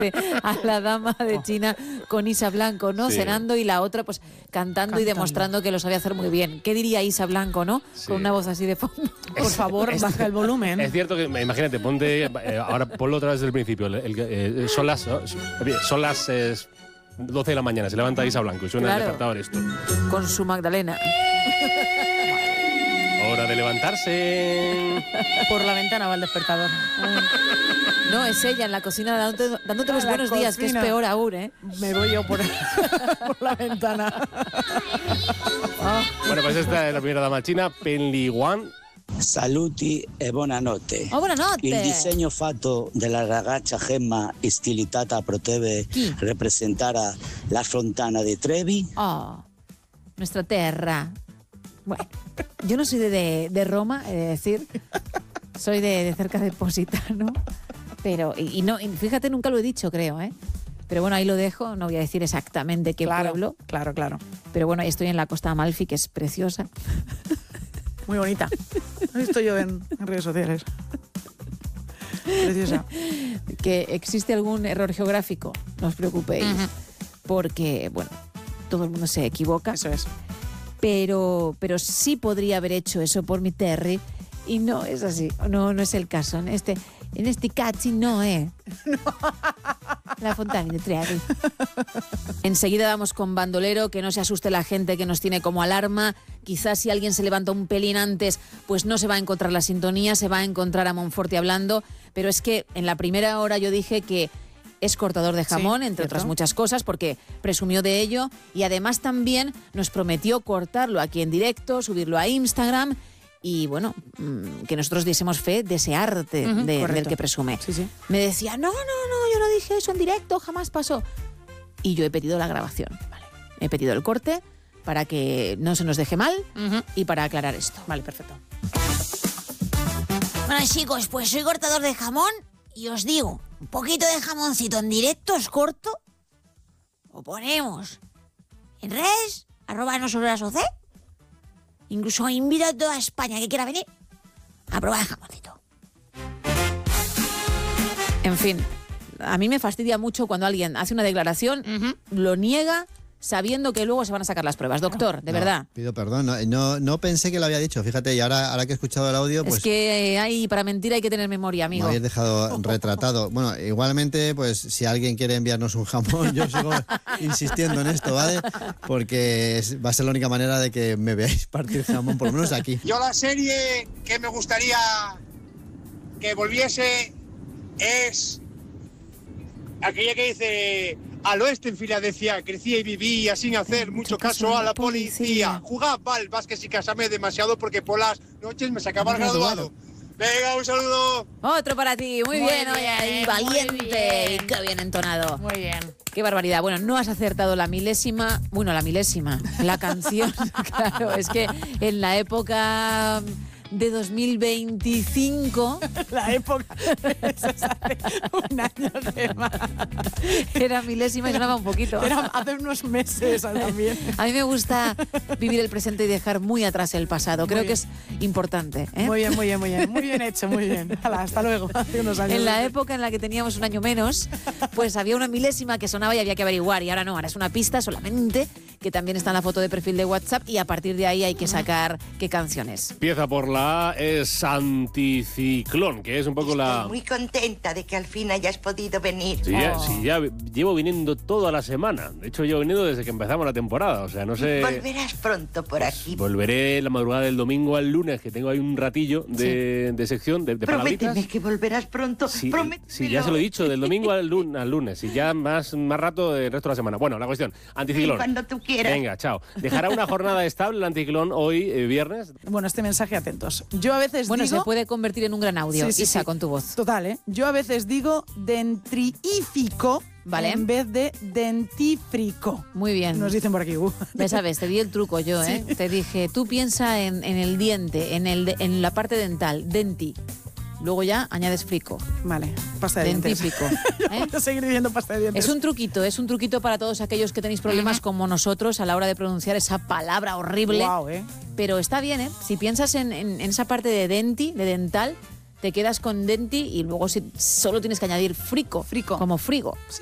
a la dama de China con Isa Blanco, ¿no? Sí. Cenando y la otra pues cantando y demostrando que lo sabía hacer muy bien. ¿Qué diría Isa Blanco, no? Sí. Con una voz así de fondo. Por favor, baja el volumen. Es cierto que, imagínate, ahora ponlo otra vez desde el principio. Son las 12 de la mañana, se levanta Isa Blanco y suena el despertador esto. Con su Magdalena. Hora de levantarse. Por la ventana va el despertador. No, es ella en la cocina dándote los La buenos días, que es cocina. peor aún, ¿eh? Me voy yo por la ventana. Bueno, pues esta es la primera dama china, Pen Liyuan. Saluti e buonanotte. Oh, buonanotte. Il disegno fatto della ragazza Gemma stilitata potrebbe rappresentare la fontana di Trevi. Oh, nuestra tierra. Bueno, yo no soy de Roma, he de decir. Soy de cerca de Positano. Pero, y fíjate, nunca lo he dicho, creo, ¿eh? Pero bueno, ahí lo dejo. No voy a decir exactamente qué pueblo. Claro. Pero bueno, estoy en la Costa Amalfi, que es preciosa. Muy bonita. Lo he visto yo en redes sociales. Preciosa. Que existe algún error geográfico, no os preocupéis. Porque, bueno, todo el mundo se equivoca. Eso es. Pero sí podría haber hecho eso por mi Terry. Y no es así. No es el caso. En este cazzi no es. La fontana de Trevi. Enseguida vamos con Bandolero, que no se asuste la gente que nos tiene como alarma. Quizás si alguien se levanta un pelín antes, pues no se va a encontrar la sintonía, se va a encontrar a Monforte hablando. Pero es que en la primera hora yo dije que es cortador de jamón, entre otras muchas cosas, porque presumió de ello. Y además también nos prometió cortarlo aquí en directo, subirlo a Instagram. Y bueno, que nosotros diésemos fe de ese arte del que presume. Sí. Me decía, no, yo no dije eso en directo, jamás pasó. Y yo he pedido la grabación. Vale. He pedido el corte para que no se nos deje mal y para aclarar esto. Vale, perfecto. Bueno, chicos, pues soy cortador de jamón y os digo, un poquito de jamoncito en directo os corto, o ponemos en redes, @nosobrasoc. Incluso invito a toda España que quiera venir a probar el jamoncito. En fin, a mí me fastidia mucho cuando alguien hace una declaración, lo niega, sabiendo que luego se van a sacar las pruebas. Doctor, de verdad. Pido perdón, no pensé que lo había dicho, fíjate, y ahora que he escuchado el audio, pues Es que para mentir hay que tener memoria, amigo. me habéis dejado retratado. Bueno, igualmente, pues si alguien quiere enviarnos un jamón, yo sigo insistiendo en esto, ¿vale? Porque va a ser la única manera de que me veáis partir jamón, por lo menos aquí. Yo la serie que me gustaría que volviese es aquella que dice: al oeste en Filadelfia crecía y vivía sin hacer mucho caso a la policía. Jugaba al básquet y casarme demasiado porque por las noches me sacaba el graduado. Venga, un saludo. Otro para ti, muy bien, oye, ahí, valiente, y qué bien entonado. Muy bien. Qué barbaridad. Bueno, no has acertado la milésima, la canción, claro, es que en la época de 2025... La época, eso es hace un año de más. Era milésima y sonaba un poquito. Era hace unos meses también. A mí me gusta vivir el presente y dejar muy atrás el pasado. Creo que es importante. ¿eh? Muy bien. Muy bien hecho, muy bien. Hala, hasta luego. Hace unos años. En la época en la que teníamos un año menos, pues había una milésima que sonaba y había que averiguar. Y ahora no, ahora es una pista solamente, que también está en la foto de perfil de WhatsApp, y a partir de ahí hay que sacar qué canciones. Empieza por la A, es Anticiclón, que es un poco la... Estoy muy contenta de que al fin hayas podido venir. Sí, ya llevo viniendo toda la semana. De hecho, llevo viniendo desde que empezamos la temporada. O sea, no sé... Volverás pronto por aquí. Volveré la madrugada del domingo al lunes, que tengo ahí un ratillo de sección, de palabritas. Prométeme que volverás pronto. Sí, ya se lo he dicho, del domingo al lunes. Y ya más rato del resto de la semana. Bueno, la cuestión, Anticiclón. Cuando tú quieras. Venga, chao. ¿Dejará una jornada estable el Anticiclón hoy, viernes? Bueno, este mensaje, atentos. Yo a veces Bueno, digo... se puede convertir en un gran audio, Isa, con tu voz. Total, ¿eh? Yo a veces digo dentriífico, ¿vale?, en vez de dentífrico. Muy bien. Nos dicen por aquí. Ya sabes, te di el truco yo, ¿eh? Te dije, tú piensa en el diente, en la parte dental, denti. Luego ya añades frico. Vale, pasta de dientes. Dentífrico. Voy a seguir diciendo pasta de dientes. Es un truquito para todos aquellos que tenéis problemas como nosotros a la hora de pronunciar esa palabra horrible. Guau, Pero está bien, ¿eh? Si piensas en esa parte de denti, de dental, te quedas con denti y luego solo tienes que añadir frico, como frigo.